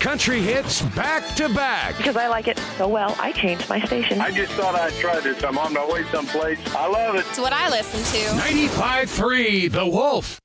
country hits back to back. Because I like it so well, I changed my station. I just thought I'd try this. I'm on my way someplace. I love it. It's what I listen to. 95.3 The Wolf.